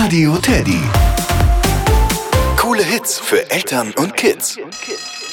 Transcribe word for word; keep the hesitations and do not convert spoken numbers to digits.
Radio Teddy. Coole Hits für Eltern und Kids.